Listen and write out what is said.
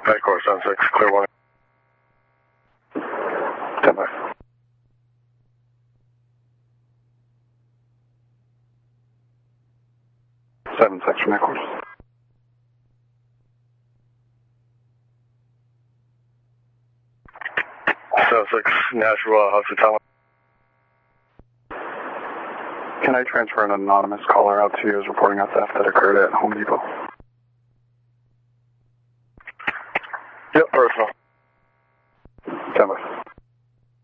Headquarters 76, clear 1. Stand by. Seven six from headquarters. 76, Nashville, Hospital. Can I transfer an anonymous caller out to you as reporting a theft that occurred at Home Depot? Yep, personal.